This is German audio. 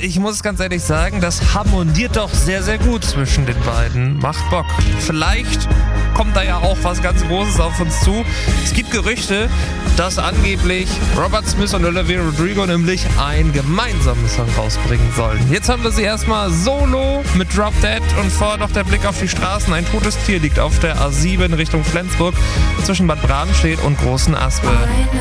ich muss ganz ehrlich sagen, das harmoniert doch sehr, sehr gut zwischen den beiden. Macht Bock. Vielleicht kommt da ja auch was ganz Großes auf uns zu. Es gibt Gerüchte, dass angeblich Robert Smith und Olivia Rodrigo nämlich ein gemeinsames Song rausbringen sollen. Jetzt haben wir sie erstmal solo mit Drop Dead und vorher noch der Blick auf die Straßen. Ein totes Tier liegt auf der A7 Richtung Flensburg zwischen Bad Bramstedt und Großen Aspe.